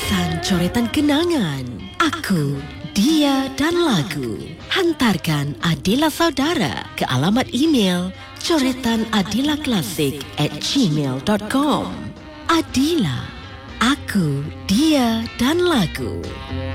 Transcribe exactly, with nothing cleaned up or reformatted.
Pesan coretan kenangan. Aku, Dia dan Lagu. Hantarkan Adila Saudara ke alamat email coretanadilaklasik at gmail dot com. Adila, Aku, Dia dan Lagu.